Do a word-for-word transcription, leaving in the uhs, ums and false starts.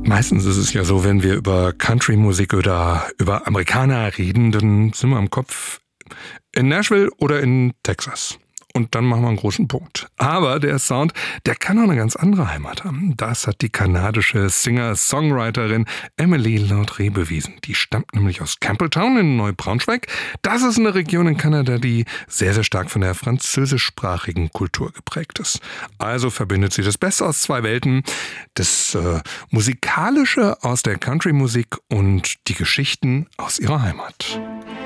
Meistens ist es ja so, wenn wir über Country-Musik oder über Amerikaner reden, dann sind wir im Kopf in Nashville oder in Texas. Und dann machen wir einen großen Punkt. Aber der Sound, der kann auch eine ganz andere Heimat haben. Das hat die kanadische Singer-Songwriterin Emily Laundrie bewiesen. Die stammt nämlich aus Campbelltown in Neubraunschweig. Das ist eine Region in Kanada, die sehr, sehr stark von der französischsprachigen Kultur geprägt ist. Also verbindet sie das Beste aus zwei Welten. Das äh, Musikalische aus der Country-Musik und die Geschichten aus ihrer Heimat.